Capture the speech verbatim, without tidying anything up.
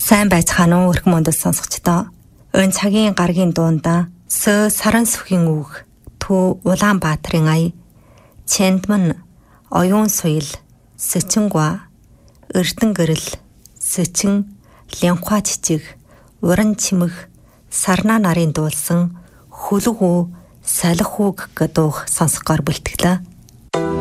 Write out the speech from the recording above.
Сайн байцгаана уу өрхөн мөндөс сонсогчдоо. Өн цагийн гаргийн дуунда Сө Саран сүхийн үг Түү Улаанбаатарын ая Чэндмэн оюун суйл Сэчингва Эрдэн гэрэл Сэчин Лянхуа жижиг Уран чимэг Сарнаа нарын дуулсан Хөлөг үү Салих үг гэдуух сонсгоор бэлтгэлээ.